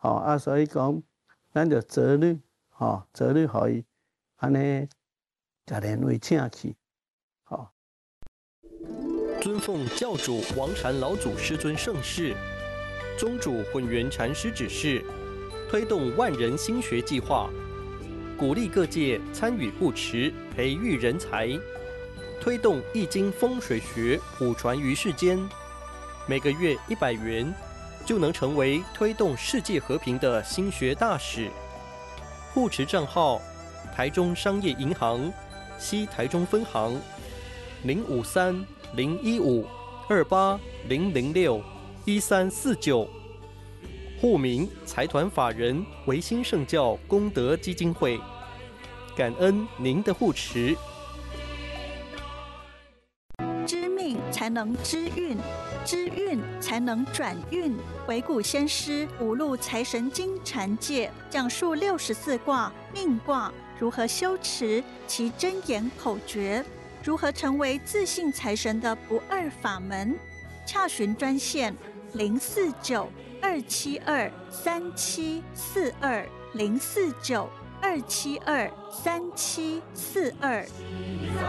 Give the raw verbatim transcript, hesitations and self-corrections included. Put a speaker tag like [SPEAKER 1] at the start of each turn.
[SPEAKER 1] 吼、哦、啊，所以讲，咱就择日，吼、哦，择日互伊安尼，甲连为请去，吼、哦。
[SPEAKER 2] 尊奉教主王禅老祖师尊盛世，宗主混元禅师指示，推动万人心学计划，鼓励各界参与护持，培育人才，推动易经风水学普传于世间。每个月一百元，就能成为推动世界和平的心学大使。护持账号：台中商业银行西台中分行零五三零一五二八零零六一三四九。户名：财团法人维新圣教功德基金会。感恩您的护持。
[SPEAKER 3] 知命才能知运，知运才能转运。惟古先师五路财神经禅界讲述六十四卦命卦如何修持其真言口诀，如何成为自信财神的不二法门。洽询专线零四九二七二三七四二零四九二七二三七四二。